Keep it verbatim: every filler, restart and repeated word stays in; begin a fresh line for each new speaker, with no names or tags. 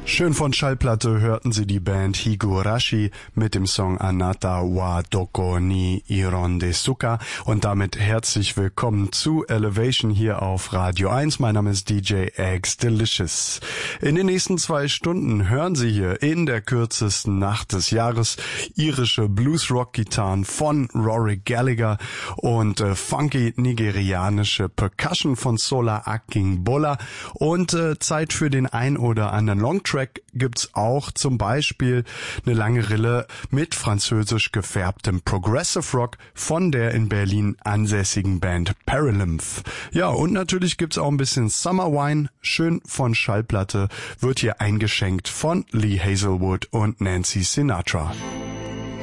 Schön von Schallplatte hörten Sie die Band Higurashi mit dem Song Anata wa Doko ni Iron Desuka und damit herzlich willkommen zu Elevation hier auf Radio eins. Mein Name ist D J Eggs Delicious. In den nächsten zwei Stunden hören Sie hier in der kürzesten Nacht des Jahres irische Blues-Rock-Gitarren von Rory Gallagher und äh, funky nigerianische Percussion von Sola Akingbola und äh, Zeit für den ein oder anderen Longtrack gibt's auch, zum Beispiel eine lange Rille mit französisch gefärbtem Progressive Rock von der in Berlin ansässigen Band Paralymph. Ja, und natürlich gibt's auch ein bisschen Summer Wine, schön von Schallplatte, wird hier eingeschenkt von Lee Hazelwood und Nancy Sinatra.